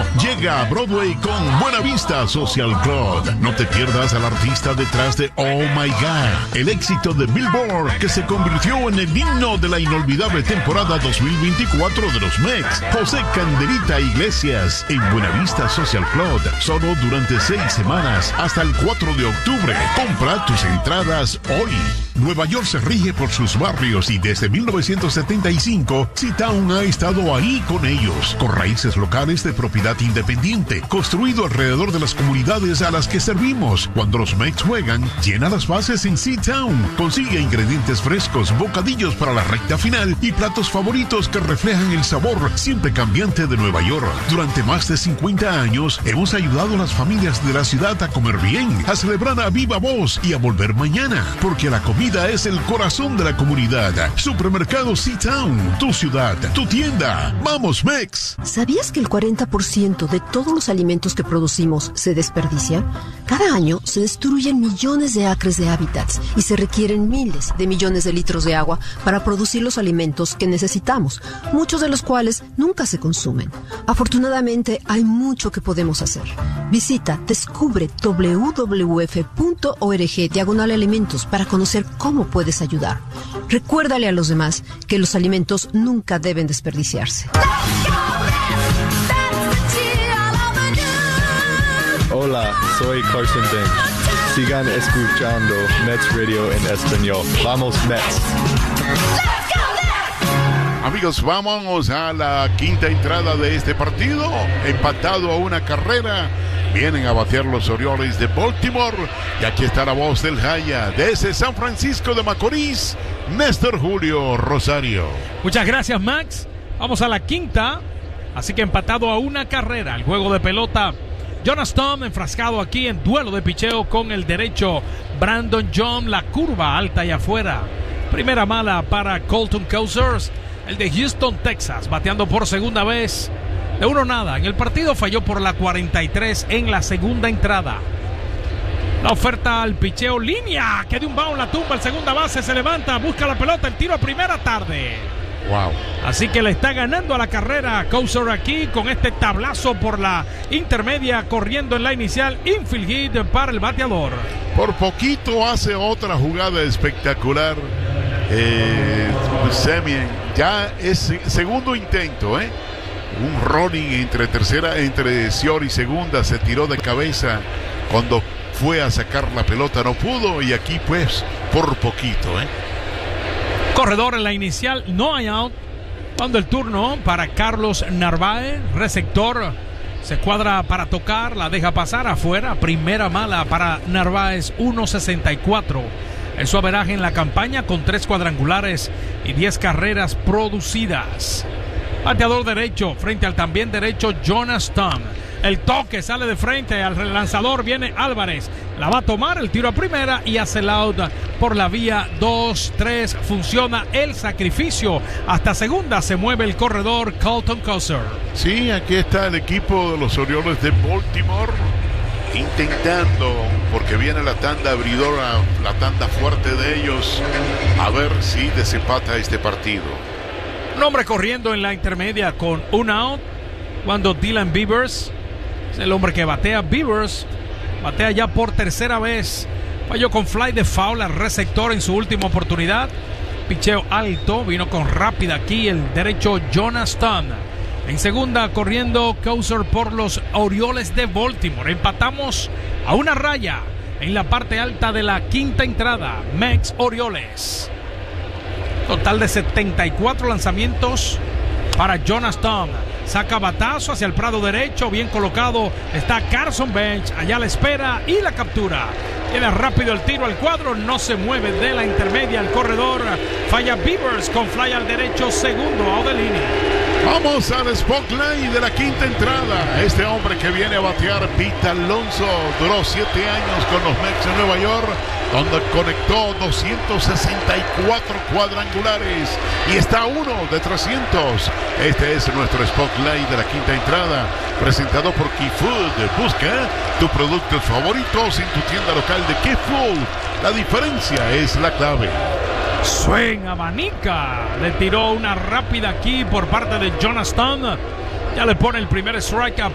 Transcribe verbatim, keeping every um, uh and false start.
llega a Broadway con Buena Vista Social Club. No te pierdas al artista detrás de Oh My God, el éxito de Billboard que se convirtió en el himno de la inolvidable temporada dos mil veinticuatro de los Mex. José Candelita Iglesias en Buena Vista Social Club, solo durante seis semanas hasta el cuatro de octubre. Compra tus entradas hoy. Nueva York se rige por sus barrios y desde mil novecientos setenta y cinco, C-Town ha estado ahí con ellos, con raíces locales de propiedad independiente, construido alrededor de las comunidades a las que servimos. Cuando los Mex juegan, llena las bases en C-Town. Consigue ingredientes frescos, bocadillos para la recta final y platos favoritos que reflejan el sabor siempre cambiante de Nueva York. Durante más de cincuenta años, hemos ayudado a las familias de la ciudad a comer bien, a celebrar a viva voz y a volver mañana, porque la comida es el corazón de la comunidad. Supermercado C-Town, tu ciudad, tu tienda. ¡Vamos, Mex! ¿Sabías que el cuarenta por ciento de todos los alimentos que producimos se desperdicia? Cada año se destruyen millones de acres de hábitats y se requieren miles de millones de litros de agua para producir los alimentos que necesitamos, muchos de los cuales nunca se consumen. Afortunadamente, hay mucho que podemos hacer. Visita descubre w w f punto org diagonal alimentos para conocer cómo puedes ayudar. Recuérdale a los demás que los alimentos nunca deben desperdiciarse. Hola, soy Carson Bench. Sigan escuchando Mets Radio en español. ¡Vamos, Mets! Amigos, vamos a la quinta entrada de este partido. Empatado a una carrera. Vienen a batear los Orioles de Baltimore. Y aquí está la voz del Jaya desde San Francisco de Macorís, Néstor Julio Rosario. Muchas gracias, Max. Vamos a la quinta. Así que empatado a una carrera. El juego de pelota. Jonas Tom enfrascado aquí en duelo de picheo con el derecho. Brandon John, la curva alta y afuera. Primera mala para Colton Cowser, el de Houston, Texas, bateando por segunda vez. De uno nada. En el partido falló por la cuarenta y tres en la segunda entrada. La oferta al picheo, línea, que de un bound la tumba, el segunda base se levanta, busca la pelota, el tiro a primera, tarde. Wow. Así que le está ganando a la carrera Cowser aquí con este tablazo por la intermedia, corriendo en la inicial, infield hit para el bateador. Por poquito hace otra jugada espectacular. Eh, Semien, ya es segundo intento, ¿eh? Un running entre tercera, entre Sior y segunda, se tiró de cabeza cuando fue a sacar la pelota, no pudo, y aquí pues por poquito, ¿eh? Corredor en la inicial, no hay out. Cuando el turno para Carlos Narváez, receptor, se cuadra para tocar, la deja pasar afuera, primera mala para Narváez, uno sesenta y cuatro. El su averaje en la campaña con tres cuadrangulares y diez carreras producidas. Bateador derecho, frente al también derecho Jonas Tom. El toque sale de frente al lanzador, viene Álvarez. La va a tomar, el tiro a primera y hace el out por la vía dos tres. Funciona el sacrificio. Hasta segunda se mueve el corredor Colton Cowser. Sí, aquí está el equipo de los Orioles de Baltimore intentando, porque viene la tanda abridora, la tanda fuerte de ellos, a ver si desempata este partido. Un hombre corriendo en la intermedia con un out. Cuando Dylan Beavers es el hombre que batea. Beavers batea ya por tercera vez. Falló con fly de foul al receptor en su última oportunidad. Picheo alto. Vino con rápida aquí el derecho Jonas Tom. En segunda corriendo Cowser por los Orioles de Baltimore. Empatamos a una raya en la parte alta de la quinta entrada. Mex Orioles. Total de setenta y cuatro lanzamientos para Jonas Tom. Saca batazo hacia el prado derecho, bien colocado está Carson Bench, allá la espera y la captura. Queda rápido el tiro al cuadro, no se mueve de la intermedia el corredor. Falla Beavers con fly al derecho, segundo out de línea. Vamos al spotlight de la quinta entrada. Este hombre que viene a batear, Pete Alonso, duró siete años con los Mets en Nueva York, donde conectó doscientos sesenta y cuatro cuadrangulares y está a uno de trescientos. Este es nuestro spotlight de la quinta entrada, presentado por Key Food. Busca tu producto favorito en tu tienda local de Key Food. La diferencia es la clave. Swing, abanica. Le tiró una rápida aquí por parte de Jonas Tom. Ya le pone el primer strike a